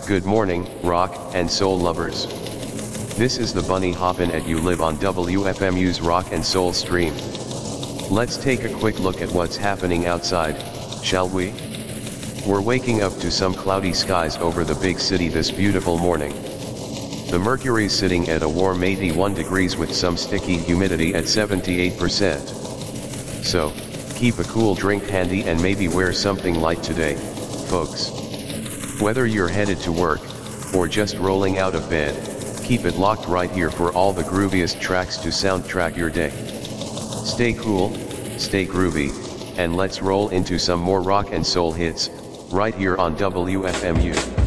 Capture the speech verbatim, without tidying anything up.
Good morning, rock and soul lovers. This is the Bunny Hoppin' at You Live on W F M U's Rock and Soul stream. Let's take a quick look at what's happening outside, shall we? We're waking up to some cloudy skies over the big city this beautiful morning. The mercury's sitting at a warm eighty-one degrees with some sticky humidity at seventy-eight percent. So, keep a cool drink handy and maybe wear something light today, folks. Whether you're headed to work, or just rolling out of bed, keep it locked right here for all the grooviest tracks to soundtrack your day. Stay cool, stay groovy, and let's roll into some more rock and soul hits, right here on W F M U.